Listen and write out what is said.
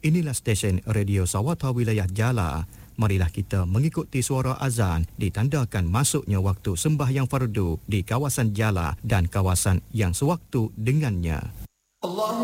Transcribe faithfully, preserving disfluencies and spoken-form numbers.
Inilah stesen radio Sawata Wilayah Jala. Marilah kita mengikuti suara azan ditandakan masuknya waktu sembahyang fardu di kawasan Jala dan kawasan yang sewaktu dengannya. Allah